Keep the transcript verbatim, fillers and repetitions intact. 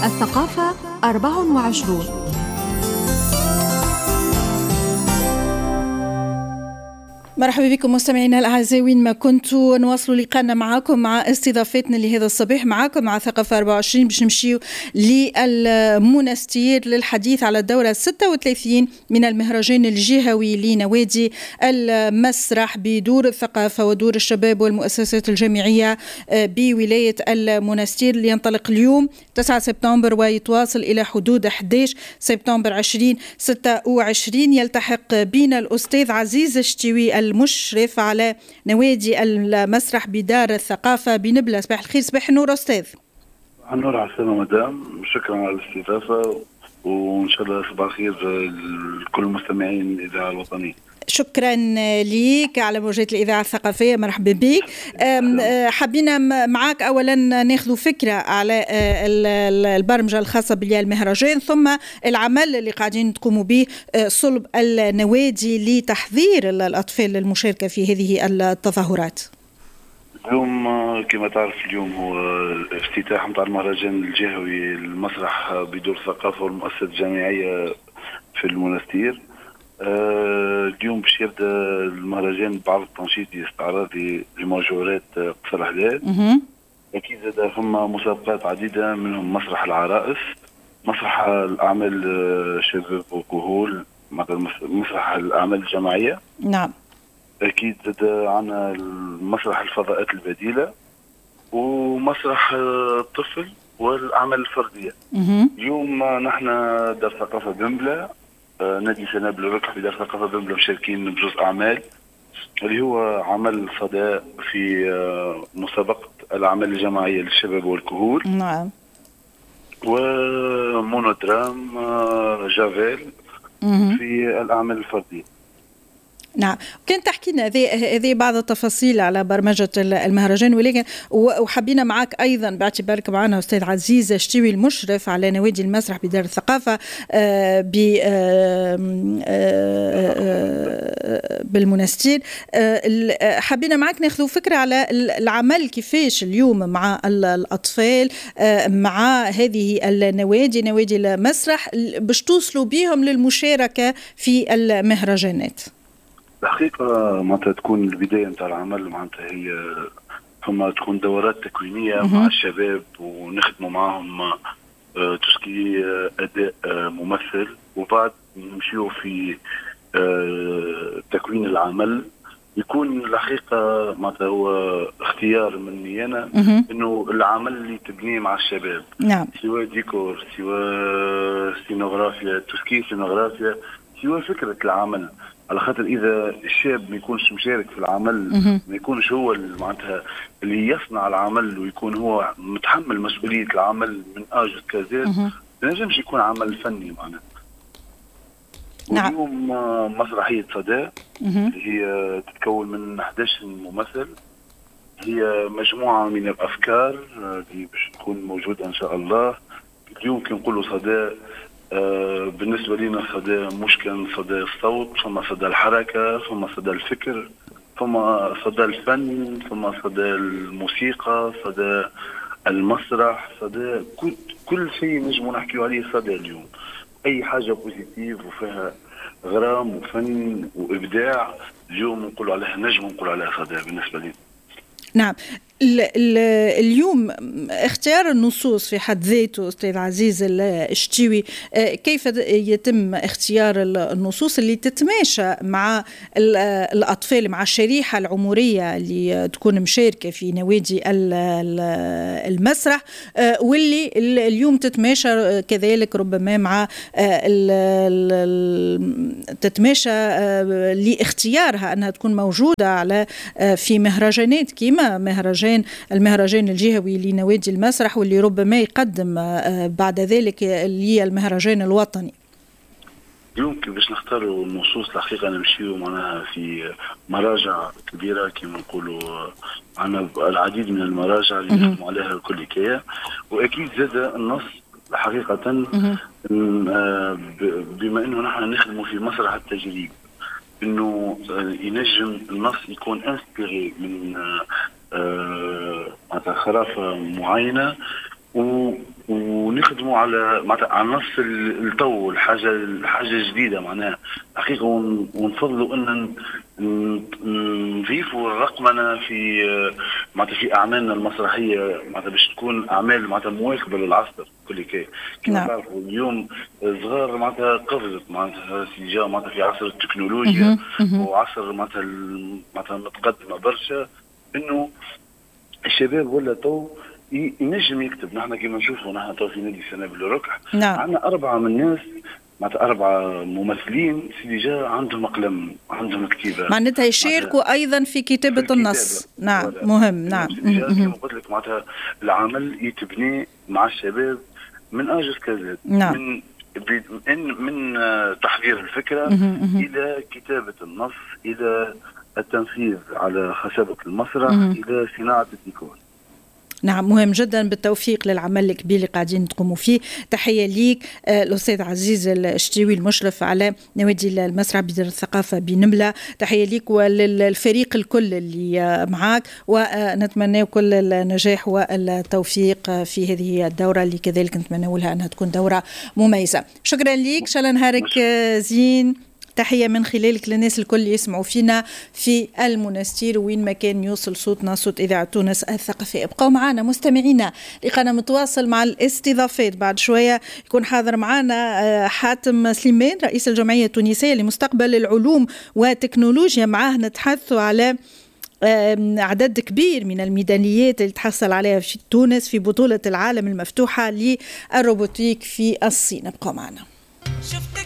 الثقافة أربع وعشرون. مرحبا بكم مستمعينا الأعزاء وين ما كنتوا. نواصلوا لقاءنا معاكم مع استضافتنا لهذا الصباح معاكم مع ثقافة أربعة وعشرين باش نمشيو للمنستير للحديث على الدورة ستة وثلاثين من المهرجان الجهوي لنوادي المسرح بدور الثقافة ودور الشباب والمؤسسات الجامعية بولاية المنستير اللي ينطلق اليوم تسعة سبتمبر ويتواصل إلى حدود أحد عشر سبتمبر ألفين وستة وعشرين. يلتحق بنا الأستاذ عزيز الشتوي المشرف على نوادي المسرح بدار الثقافة بنبلة. صباح الخير. صباح النور أستاذ. صباح النور على السلامة مدام، شكرا على الاستضافة وإن شاء الله صباح الخير لكل مستمعين الإذاعة الوطنية. شكرا ليك على موجات الإذاعة الثقافية، مرحبا بك. حبينا معاك أولا ناخذ فكرة على البرمجة الخاصة بالمهرجان ثم العمل اللي قاعدين تقوموا به صلب النوادي لتحضير الأطفال للمشاركة في هذه التظاهرات. اليوم كما تعرف اليوم هو افتتاح متاع المهرجان الجهوي المسرح بدور الثقافة والمؤسسات الجامعية في المنستير. آه اليوم باش يبدا المهرجان بعرض تنشيطي استعراضي لمجهورات قصر الحداد. اكيد زاد فما مسابقات عديده منهم مسرح العرائس، مسرح الاعمال شباب وكهول، مسرح الاعمال الجماعيه. نعم. اكيد زاد عنا مسرح الفضاءات البديله ومسرح الطفل والاعمال الفرديه. اليوم نحن دار ثقافه بنبله، نادي سنابل الركح في دار ثقافة بنبلة مشاركين بجزء أعمال اللي هو عمل صدى في مسابقة الأعمال الجماعية للشباب والكهول. نعم. ومونودرام جافيل في الأعمال الفردية. نعم. كنت تحكي لنا هذه بعض التفاصيل على برمجة المهرجان، ولكن وحبينا معك أيضا باعتبارك معنا أستاذ عزيز الشتوي المشرف على نوادي المسرح بدار الثقافة بالمنستير. حبينا معك ناخذ فكرة على العمل كيفاش اليوم مع الأطفال مع هذه النوادي نوادي المسرح باش توصلوا بهم للمشاركة في المهرجانات. الحقيقة معناتها تكون البداية نتاع العمل معناتها هي ثم تكون دورات تكوينية مع الشباب ونخدموا معهم تسكي أداء ممثل، وبعد نمشيو في تكوين العمل. يكون الحقيقة معناتها هو اختيار مني أنا إنه العمل اللي تبنيه مع الشباب. نعم. سواء ديكور، سواء سينوغرافيا، تسكي سينوغرافيا، سواء فكرة العمل، على خاطر اذا الشاب ما يكونش مشارك في العمل ما يكونش هو معناتها اللي يصنع العمل ويكون هو متحمل مسؤوليه العمل من اج كازير، ما ينجمش يكون عمل فني معناتها. نعم. اليوم مسرحيه صدى هي تتكون من أحد عشر ممثل، هي مجموعه من الافكار اللي باش تكون موجوده ان شاء الله. اليوم كي نقولوا صدى آه بالنسبة لنا صدى مش كان صدى الصوت، ثم صدى الحركة، ثم صدى الفكر، ثم صدى الفن، ثم صدى الموسيقى، صدى المسرح، صدى كل, كل شيء نجم نحكيو عليه صدى اليوم. أي حاجة بوزيتيف وفيها غرام وفن وإبداع اليوم نقول عليها نجم نقول عليها صدى بالنسبة لنا. نعم. اليوم اختيار النصوص في حد ذاته أستاذ عزيز الشتوي، كيف يتم اختيار النصوص اللي تتماشى مع الأطفال مع الشريحة العمرية اللي تكون مشاركة في نوادي المسرح، واللي اليوم تتماشى كذلك ربما مع تتماشى لاختيارها أنها تكون موجودة على في مهرجانات كيما مهرجان المهرجان الجهوي لنوادي المسرح، واللي ربما يقدم بعد ذلك للمهرجان الوطني. يمكن باش نختاروا النصوص الحقيقة نمشيو معناها في مراجع كبيرة كما نقولوا، عنا العديد من المراجع اللي نخدموا عليها الكل كيا، وأكيد زاد النص حقيقة بما أنه نحن نخدموا في مسرح التجريب انه ينجم النص يكون انسبيري من خرافه معينه ونخدموا على معناتها على نص التو الحاجه الحاجه جديده معناها حقيقه، ونفضلوا ان نضيفوا الرقمنه في معناتها في اعمالنا المسرحيه معناتها باش تكون اعمال معناتها مواكبه للعصر كل كي كما نعم. تعرفوا اليوم صغار معناتها قفزت معناتها جا معناتها في عصر التكنولوجيا وعصر معناتها معناتها متقدمه برشا، انه الشباب ولا تو ينجم يكتب. نحن كما نشوفوا نحن تو في نادي سنابل الركح نعم. عندنا أربعة من الناس معناتها أربعة ممثلين سيدي جا عندهم قلم عندهم كتيبة، معناتها يشاركوا أيضا في كتابة في النص. نعم مهم. نعم كما قلت لك معناتها العمل يتبني مع الشباب من أجل كذا نعم. من من تحضير الفكرة إلى كتابة النص إلى التنفيذ على خشبة المسرح إلى صناعة الديكور. نعم مهم جدا، بالتوفيق للعمل الكبير اللي قاعدين تقوموا فيه. تحية ليك الأستاذ عزيز الشتيوي المشرف على نوادي المسرح بدار الثقافة بنملة. تحية ليك وللفريق الكل اللي معاك، ونتمنى كل النجاح والتوفيق في هذه الدورة اللي كذلك نتمنى لها أنها تكون دورة مميزة. شكرا ليك، شاء الله نهارك زين. تحية من خلالك للناس الكل اللي يسمعوا فينا في المنستير وين ما كان يوصل صوتنا صوت إذاعة تونس الثقافية. ابقوا معنا مستمعينا، لقانا متواصل مع الاستضافات. بعد شوية يكون حاضر معنا حاتم سليمان رئيس الجمعية التونسية لمستقبل العلوم والتكنولوجيا. معاه نتحدثوا على عدد كبير من الميداليات اللي تحصل عليها في تونس في بطولة العالم المفتوحة للروبوتيك في الصين. ابقوا معنا.